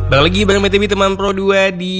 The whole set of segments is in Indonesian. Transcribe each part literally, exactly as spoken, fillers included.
Balik lagi bareng B T V teman Pro dua di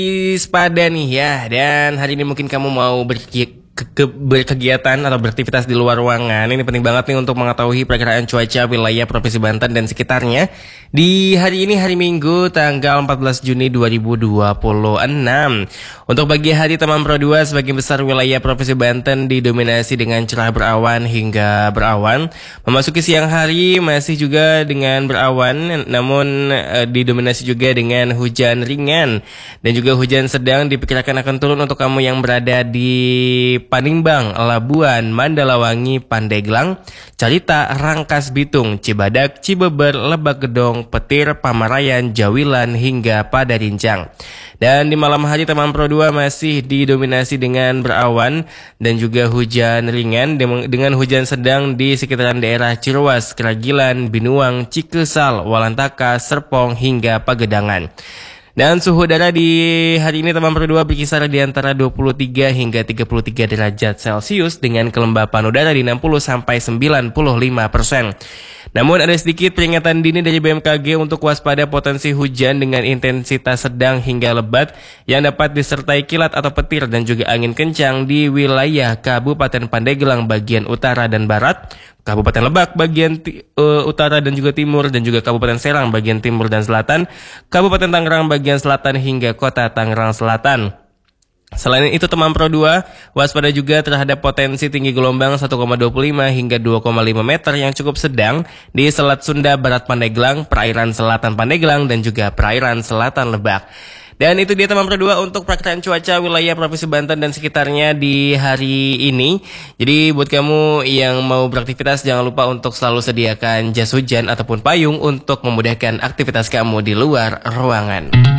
Sepada nih ya. Dan hari ini mungkin kamu mau berki- ke- ke- berkegiatan atau beraktivitas di luar ruangan. Ini penting banget nih untuk mengetahui perkiraan cuaca wilayah Provinsi Banten dan sekitarnya di hari ini, hari Minggu tanggal empat belas Juni dua ribu dua puluh enam. Untuk pagi hari teman Pro dua, sebagian besar wilayah Provinsi Banten didominasi dengan cerah berawan hingga berawan. Memasuki siang hari masih juga dengan berawan, namun e, didominasi juga dengan hujan ringan dan juga hujan sedang diperkirakan akan turun untuk kamu yang berada di Panimbang, Labuan, Mandalawangi, Pandeglang, Carita, Rangkas Bitung, Cibadak, Cibeber, Lebak Gedong, Petir, Pamarayan, Jawilan hingga Padarincang. Dan di malam hari teman Pro dua masih didominasi dengan berawan dan juga hujan ringan dengan hujan sedang di sekitaran daerah Ciruas, Keragilan, Binuang, Cikesal, Walantaka, Serpong hingga Pagedangan. Dan suhu udara di hari ini teman Pro dua berkisar di antara dua puluh tiga hingga tiga puluh tiga derajat Celcius dengan kelembapan udara di enam puluh sampai sembilan puluh lima persen. Namun ada sedikit peringatan dini dari B M K G untuk waspada potensi hujan dengan intensitas sedang hingga lebat yang dapat disertai kilat atau petir dan juga angin kencang di wilayah Kabupaten Pandeglang bagian utara dan barat, Kabupaten Lebak bagian uh, utara dan juga timur, dan juga Kabupaten Serang bagian timur dan selatan, Kabupaten Tangerang bagian selatan hingga Kota Tangerang Selatan. Selain itu teman Pro dua, waspada juga terhadap potensi tinggi gelombang satu koma dua lima hingga dua koma lima meter yang cukup sedang di Selat Sunda Barat Pandeglang, perairan selatan Pandeglang, dan juga perairan selatan Lebak. Dan itu dia teman Pro dua untuk perkiraan cuaca wilayah Provinsi Banten dan sekitarnya di hari ini. Jadi buat kamu yang mau beraktivitas, jangan lupa untuk selalu sediakan jas hujan ataupun payung untuk memudahkan aktivitas kamu di luar ruangan.